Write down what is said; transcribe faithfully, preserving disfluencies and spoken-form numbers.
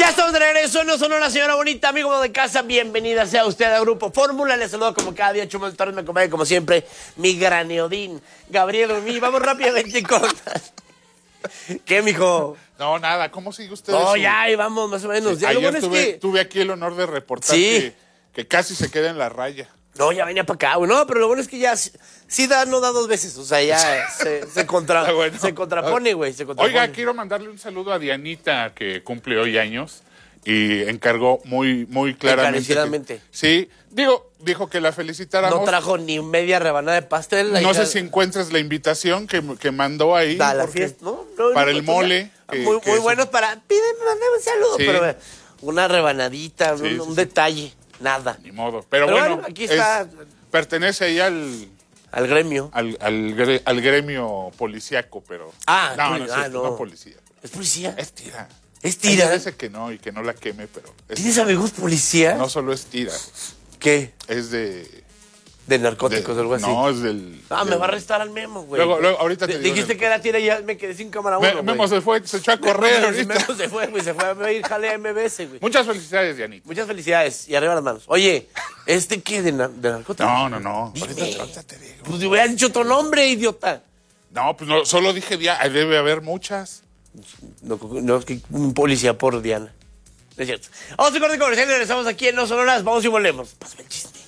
Ya estamos de regreso, no son una señora bonita, amigo de casa, bienvenida sea usted al Grupo Fórmula, les saludo como cada día, Chumel Torres, me acompaña como siempre, mi graneodín, Gabriel Umí, vamos rápidamente con... ¿Qué, mijo? No, nada, ¿cómo sigue usted? No, su... ya, ahí vamos, más o menos. Sí, Ya, ayer lo bueno tuve, es que... tuve aquí el honor de reportar Sí. que, que casi se queda en la raya. No, ya venía para acá, güey. No, pero lo bueno es que ya sí da, no da dos veces. O sea, ya se, se, contra, Ah, bueno. se contrapone, güey. Se contrapone. Oiga, quiero mandarle un saludo a Dianita, que cumple hoy años, y encargó muy, muy claramente. Encarecidamente. Que, sí, digo, dijo que la felicitáramos. No trajo ni media rebanada de pastel. No hija... sé si encuentras la invitación que, que mandó ahí. Da la porque, fiesta, ¿no? no para no, el mole. No, que, muy que muy eso... buenos para... Pídeme, mandame un saludo. Sí. Pero una rebanadita, Sí, un, sí, un sí. detalle, nada. Ni modo. Pero, Pero bueno, bueno, aquí está... es, pertenece ahí al... Al gremio. Al, al, gre, al gremio policíaco, pero... Ah, no, poli- no, es ah, cierto, no. no policía. ¿Es policía? Es tira. ¿Es tira? Ella dice que no y que no la queme, pero... Es ¿Tienes tira. amigos policías? No solo es tira, ¿Qué? es de... De narcóticos de- o algo así. No, es del... Ah, me del- va a arrestar al Memo, güey. Luego, luego, ahorita te D- digo Dijiste en el- que era tira y ya me quedé sin cámara Me- uno, güey. Memo se fue, se echó a correr Memo, ahorita. Memo se fue, güey, se fue a ir jale a M B S, güey. Muchas felicidades, Dianita. Muchas felicidades y arriba las manos. Oye, ¿este qué? ¿De, na- de narcóticos? No, no, no. Dime. Ahorita, ahorita te digo. Pues te hubiera dicho otro nombre, idiota. No, pues no, solo dije dia, debe haber muchas. No, no, es que un policía por Diana. No es cierto. Vamos a corte comercial y regresamos aquí en No Sonoras. Vamos y volvemos. Pásame el chiste.